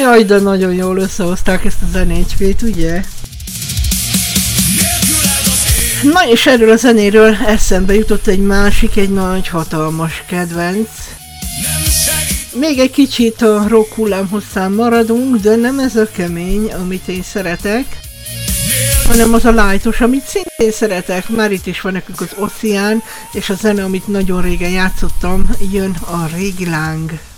Jaj, de nagyon jól összehozták ezt a zenét, ugye? Na és erről a zenéről eszembe jutott egy másik, egy nagy hatalmas kedvenc. Még egy kicsit a rock hullámhosszán maradunk, de nem ez a kemény, amit én szeretek, hanem az a lightos, amit szintén szeretek. Már itt is van nekünk az Oceán, és a zene, amit nagyon régen játszottam, jön a régi láng.